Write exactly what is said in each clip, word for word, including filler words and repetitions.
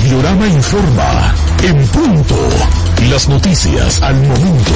Radiorama informa en punto. Las noticias al momento.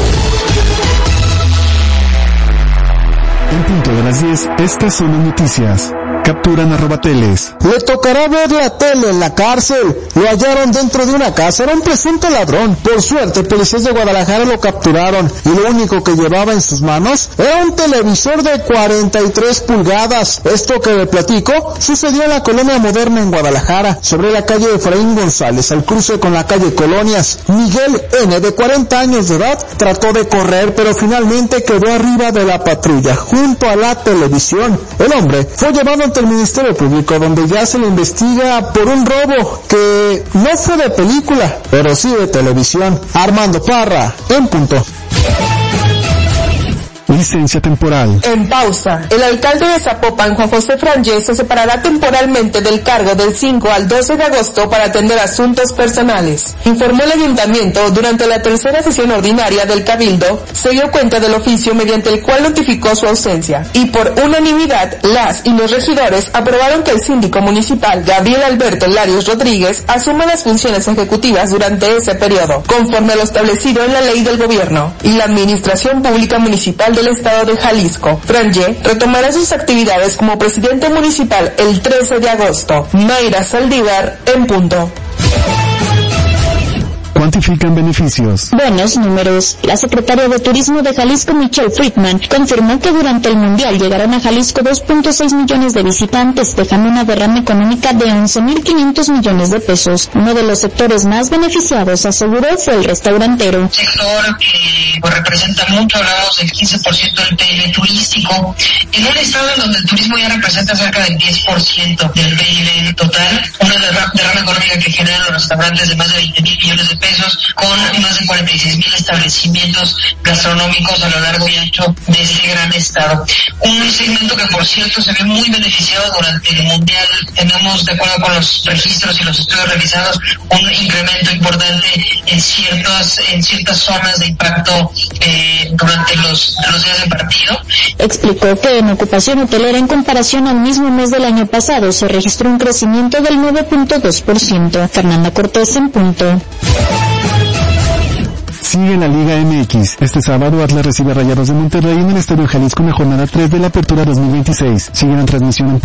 En punto de las diez, estas son las noticias. Capturan a robateles. Le tocará ver la tele en la cárcel. Lo hallaron dentro de una casa. Era un presunto ladrón. Por suerte, policías de Guadalajara lo capturaron. Y lo único que llevaba en sus manos era un televisor de cuarenta y tres pulgadas. Esto que le platico sucedió en la Colonia Moderna en Guadalajara, sobre la calle Efraín González, al cruce con la calle Colonias. Miguel N., de cuarenta años de edad, trató de correr, pero finalmente quedó arriba de la patrulla, junto a la televisión. El hombre fue llevado ante el Ministerio Público, donde ya se le investiga por un robo que no fue de película, pero sí de televisión. Armando Parra, en punto. Licencia temporal. En pausa. El alcalde de Zapopan, Juan José Frangé, se separará temporalmente del cargo del cinco al doce de agosto para atender asuntos personales. Informó el ayuntamiento durante la tercera sesión ordinaria del Cabildo. Se dio cuenta del oficio mediante el cual notificó su ausencia. Y por unanimidad, las y los regidores aprobaron que el síndico municipal, Gabriel Alberto Larios Rodríguez, asuma las funciones ejecutivas durante ese periodo, conforme a lo establecido en la ley del gobierno y la administración pública municipal del estado de Jalisco. Frangé retomará sus actividades como presidente municipal el trece de agosto. Mayra Saldívar, en punto. Cuantifican beneficios. Buenos números. La secretaria de Turismo de Jalisco, Michelle Friedman, confirmó que durante el Mundial llegaron a Jalisco dos punto seis millones de visitantes, dejando una derrama económica de once mil quinientos millones de pesos. Uno de los sectores más beneficiados, aseguró, fue el restaurantero. Un sector que pues, representa mucho, hablamos del quince por ciento del P I B turístico, en un estado en donde el turismo ya representa cerca del diez por ciento del P I B total, una derrama, derrama económica que generan los restaurantes de más de veinte mil millones de pesos, con más de cuarenta y seis mil establecimientos gastronómicos a lo largo y ancho de este gran estado. Un segmento que, por cierto, se ve muy beneficiado durante el Mundial. Tenemos, de acuerdo con los registros y los estudios realizados, un incremento importante en ciertas en ciertas zonas de impacto eh, durante los, los días de partido. Explicó que en ocupación hotelera, en comparación al mismo mes del año pasado, se registró un crecimiento del nueve punto dos por ciento. Fernanda Cortés, en punto. Sigue la Liga M X. Este sábado Atlas recibe a Rayados de Monterrey en el Estadio Jalisco en la jornada tres de la Apertura dos mil veintiséis. Sigue la transmisión en